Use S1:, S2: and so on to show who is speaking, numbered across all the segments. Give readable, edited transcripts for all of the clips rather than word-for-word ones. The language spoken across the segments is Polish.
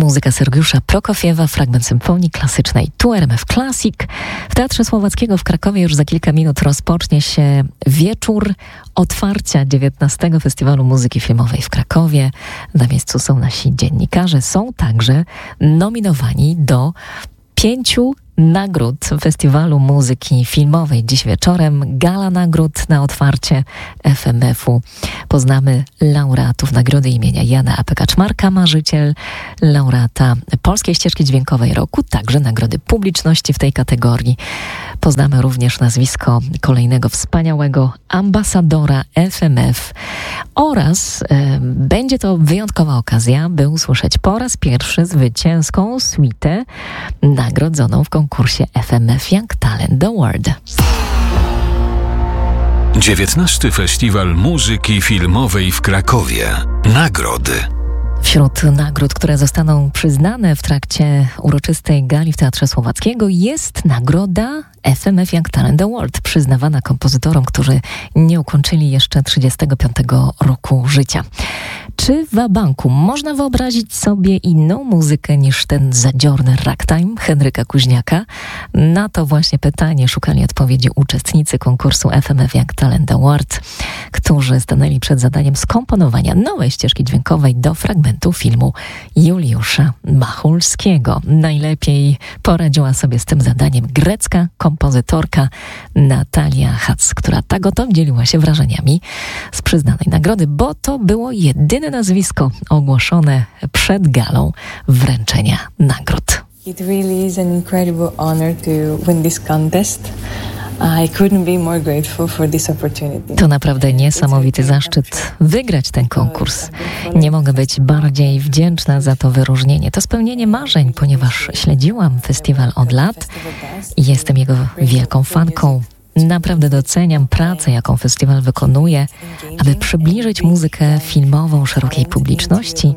S1: Muzyka Sergiusza Prokofiewa, fragment symfonii klasycznej. Tu RMF Classic. W Teatrze Słowackiego w Krakowie już za kilka minut rozpocznie się wieczór otwarcia 19. Festiwalu Muzyki Filmowej w Krakowie. Na miejscu są nasi dziennikarze. Są także nominowani do 5 nagród Festiwalu Muzyki Filmowej. Dziś wieczorem gala nagród na otwarcie FMF-u. Poznamy laureatów nagrody imienia Jana A.P. Kaczmarka, marzyciel, laureata Polskiej Ścieżki Dźwiękowej Roku, także nagrody publiczności w tej kategorii. Poznamy również nazwisko kolejnego wspaniałego ambasadora FMF oraz będzie to wyjątkowa okazja, by usłyszeć po raz pierwszy zwycięską suitę nagrodzoną w konkursie FMF Young Talent Award.
S2: 19. Festiwal Muzyki Filmowej w Krakowie. Nagrody.
S1: Wśród nagród, które zostaną przyznane w trakcie uroczystej gali w Teatrze Słowackiego, jest nagroda FMF Young Talent Award, przyznawana kompozytorom, którzy nie ukończyli jeszcze 35 roku życia. Czy w wabanku można wyobrazić sobie inną muzykę niż ten zadziorny ragtime Henryka Kuźniaka? Na to właśnie pytanie szukali odpowiedzi uczestnicy konkursu FMF Young Talent Award, którzy stanęli przed zadaniem skomponowania nowej ścieżki dźwiękowej do fragmentu filmu Juliusza Machulskiego. Najlepiej poradziła sobie z tym zadaniem grecka kompozytorka Natalia Hac, która tak oto dzieliła się wrażeniami z przyznanej nagrody, bo to było jedyne nazwisko ogłoszone przed galą wręczenia nagród.
S3: It really is an incredible honor to win this contest. I couldn't be more grateful for this opportunity.
S1: To naprawdę niesamowity zaszczyt wygrać ten konkurs. Nie mogę być bardziej wdzięczna za to wyróżnienie. To spełnienie marzeń, ponieważ śledziłam festiwal od lat i jestem jego wielką fanką. Naprawdę doceniam pracę, jaką festiwal wykonuje, aby przybliżyć muzykę filmową szerokiej publiczności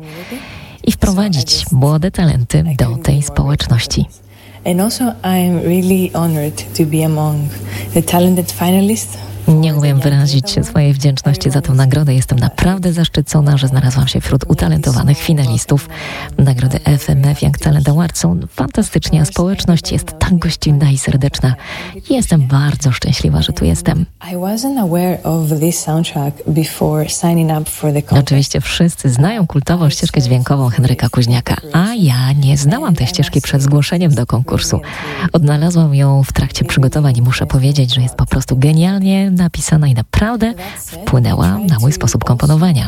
S1: i wprowadzić młode talenty do tej społeczności.
S3: And also I'm really honored to be among the talented finalists.
S1: Nie umiem wyrazić swojej wdzięczności za tę nagrodę. Jestem naprawdę zaszczycona, że znalazłam się wśród utalentowanych finalistów nagrody FMF Young Talent Award. Są fantastyczni, a społeczność jest tak gościnna i serdeczna. Jestem bardzo szczęśliwa, że tu jestem.
S3: I wasn't aware of this soundtrack before signing up for the contest.
S1: Oczywiście wszyscy znają kultową ścieżkę dźwiękową Henryka Kuźniaka, a ja nie znałam tej ścieżki przed zgłoszeniem do konkursu. Odnalazłam ją w trakcie przygotowań i muszę powiedzieć, że jest po prostu genialnie napisana i naprawdę wpłynęła na mój sposób komponowania.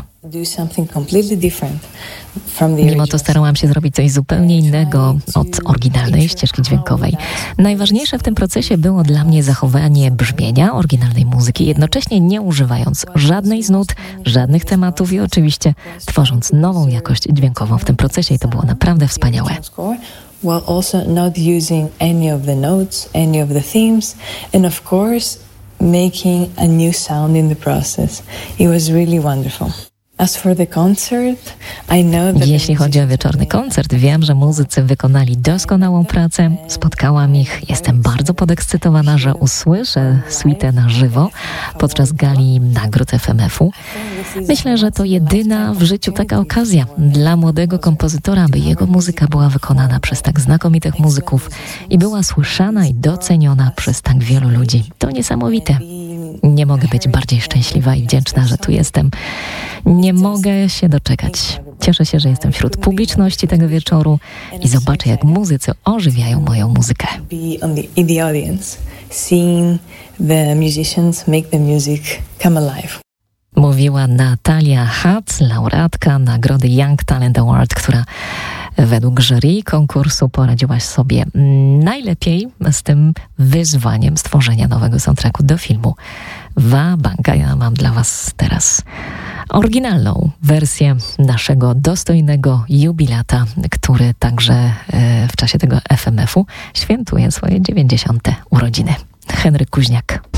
S1: Mimo to starałam się zrobić coś zupełnie innego od oryginalnej ścieżki dźwiękowej. Najważniejsze w tym procesie było dla mnie zachowanie brzmienia oryginalnej muzyki, jednocześnie nie używając żadnej z nut, żadnych tematów i oczywiście tworząc nową jakość dźwiękową w tym procesie i to było naprawdę wspaniałe.
S3: While also not using any of the notes, any of the themes, and of course making a new sound in the process. It was really wonderful. As for the concert, I know that
S1: jeśli chodzi o wieczorny koncert, wiem, że muzycy wykonali doskonałą pracę. Spotkałam ich. Jestem bardzo podekscytowana, że usłyszę suitę na żywo podczas gali nagród FMF-u. Myślę, że to jedyna w życiu taka okazja dla młodego kompozytora, aby jego muzyka była wykonana przez tak znakomitych muzyków i była słyszana i doceniona przez tak wielu ludzi. To niesamowite. Nie mogę być bardziej szczęśliwa i wdzięczna, że tu jestem. Nie mogę się doczekać. Cieszę się, że jestem wśród publiczności tego wieczoru i zobaczę, jak muzycy ożywiają moją muzykę.
S3: In the audience, seeing the musicians make the music come alive.
S1: Mówiła Natalia Hac, laureatka nagrody Young Talent Award, która według jury konkursu poradziłaś sobie najlepiej z tym wyzwaniem stworzenia nowego soundtracku do filmu Wabanka. Ja mam dla was teraz oryginalną wersję naszego dostojnego jubilata, który także w czasie tego FMF-u świętuje swoje 90. urodziny. Henryk Kuźniak.